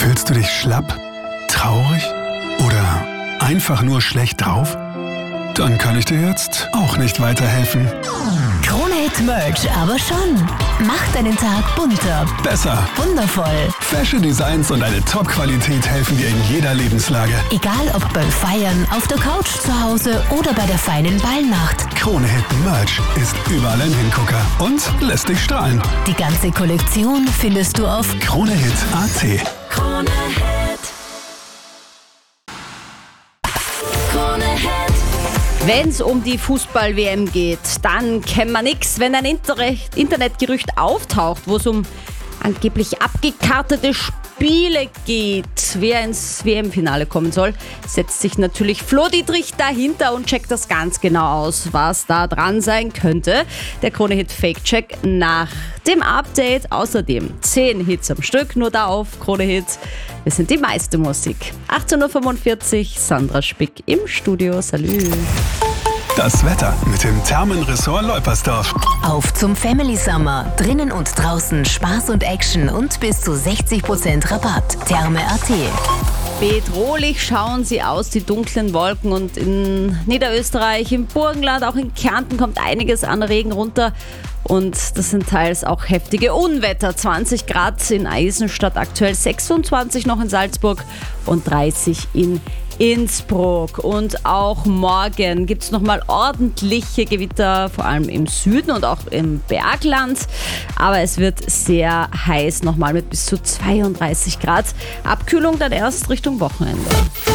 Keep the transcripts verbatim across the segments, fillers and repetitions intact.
Fühlst du dich schlapp, traurig oder einfach nur schlecht drauf? Dann kann ich dir jetzt auch nicht weiterhelfen. Krone-Hit Merch aber schon. Macht deinen Tag bunter, Besser. wundervoll. Fashion Designs und eine Top-Qualität helfen dir in jeder Lebenslage. Egal ob beim Feiern, auf der Couch zu Hause oder bei der feinen Ballnacht. Krone-Hit Merch ist überall ein Hingucker und lässt dich strahlen. Die ganze Kollektion findest du auf Krone-Hit Punkt at. Krone Hit. Krone Hit. Wenn es um die Fußball-W M geht, dann kennen wir nix. Wenn ein Inter- Internetgerücht auftaucht, wo es um angeblich abgekartete Spiele geht, wer ins W M-Finale kommen soll, setzt sich natürlich Flo Dietrich dahinter und checkt das ganz genau aus, was da dran sein könnte. Der Krone-Hit Fake-Check nach dem Update. Außerdem zehn Hits am Stück, nur da auf Krone-Hit. Wir sind die meiste Musik. achtzehn Uhr fünfundvierzig, Sandra Spick im Studio. Salü. Das Wetter mit dem Thermenressort Leupersdorf. Auf zum Family Summer. Drinnen und draußen Spaß und Action und bis zu sechzig Prozent Rabatt. Therme Punkt at. Bedrohlich schauen sie aus, die dunklen Wolken, und in Niederösterreich, im Burgenland, auch in Kärnten kommt einiges an Regen runter. Und das sind teils auch heftige Unwetter. zwanzig Grad in Eisenstadt, aktuell sechsundzwanzig noch in Salzburg und dreißig in Innsbruck. Und auch morgen gibt es nochmal ordentliche Gewitter, vor allem im Süden und auch im Bergland. Aber es wird sehr heiß, nochmal mit bis zu zweiunddreißig Grad. Abkühlung dann erst Richtung Wochenende.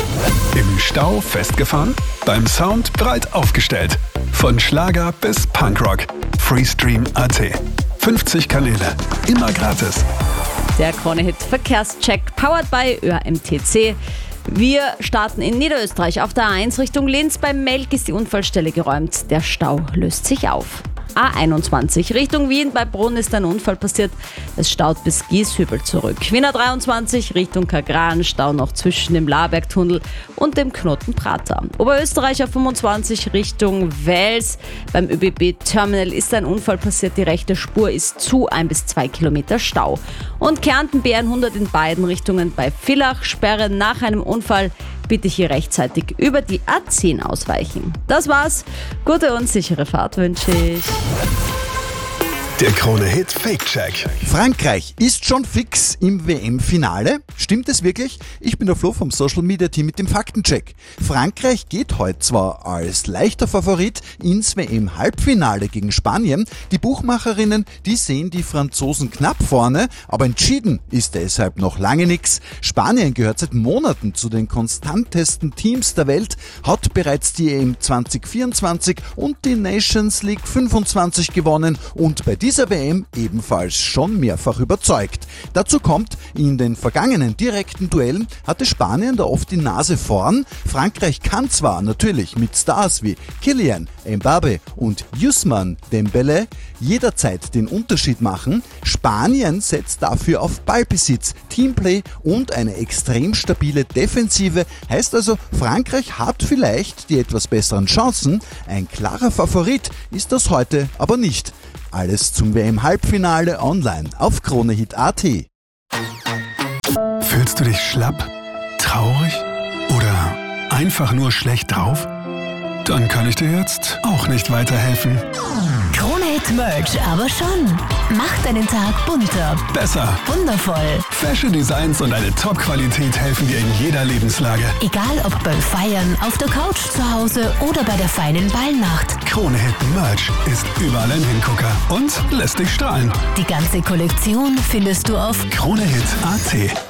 Im Stau festgefahren? Beim Sound breit aufgestellt. Von Schlager bis Punkrock. Freestream Punkt at. fünfzig Kanäle. Immer gratis. Der Krone-Hit Verkehrscheck, powered by Ö M T C. Wir starten in Niederösterreich. Auf der A eins Richtung Linz. Beim Melk ist die Unfallstelle geräumt. Der Stau löst sich auf. A einundzwanzig Richtung Wien. Bei Brunn ist ein Unfall passiert. Es staut bis Gieshübel zurück. Wien A dreiundzwanzig Richtung Kagran. Stau noch zwischen dem Labergtunnel und dem Knotenprater. Oberösterreich A fünfundzwanzig Richtung Wels. Beim ÖBB-Terminal ist ein Unfall passiert. Die rechte Spur ist zu. Ein bis zwei Kilometer Stau. Und Kärnten B hundert in beiden Richtungen bei Villach. Sperre nach einem Unfall. Bitte hier rechtzeitig über die A zehn ausweichen. Das war's. Gute und sichere Fahrt wünsche ich. Der Krone-Hit Fake-Check. Frankreich ist schon fix im W M-Finale. Stimmt es wirklich? Ich bin der Flo vom Social Media Team mit dem Faktencheck. Frankreich geht heute zwar als leichter Favorit ins W M-Halbfinale gegen Spanien. Die Buchmacherinnen, die sehen die Franzosen knapp vorne, aber entschieden ist deshalb noch lange nichts. Spanien gehört seit Monaten zu den konstantesten Teams der Welt, hat bereits die E M zwanzig vierundzwanzig und die Nations League fünfundzwanzig gewonnen und bei dieser W M ebenfalls schon mehrfach überzeugt. Dazu kommt, in den vergangenen direkten Duellen hatte Spanien da oft die Nase vorn. Frankreich kann zwar natürlich mit Stars wie Kylian Mbappé und Ousmane Dembélé jederzeit den Unterschied machen. Spanien setzt dafür auf Ballbesitz, Teamplay und eine extrem stabile Defensive. Heißt also, Frankreich hat vielleicht die etwas besseren Chancen. Ein klarer Favorit ist das heute aber nicht. Alles zum W M-Halbfinale online auf Krone-Hit Punkt at. Fühlst du dich schlapp, traurig oder einfach nur schlecht drauf? Dann kann ich dir jetzt auch nicht weiterhelfen. Krone-Hit Merch aber schon. Macht deinen Tag bunter, Besser. wundervoll. Fashion Designs und eine Top-Qualität helfen dir in jeder Lebenslage. Egal ob beim Feiern, auf der Couch zu Hause oder bei der feinen Ballnacht. Krone-Hit Merch ist überall ein Hingucker und lässt dich strahlen. Die ganze Kollektion findest du auf Krone-Hit Punkt at.